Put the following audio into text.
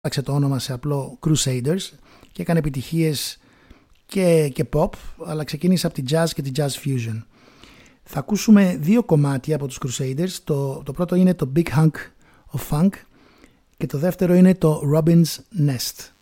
άλλαξε το όνομα σε απλό Crusaders και έκανε επιτυχίες και pop, αλλά ξεκίνησε από τη jazz και τη jazz fusion. Θα ακούσουμε 2 κομμάτια από τους Crusaders. Το πρώτο είναι το Big Hunk of Funk και το δεύτερο είναι το Robin's Nest.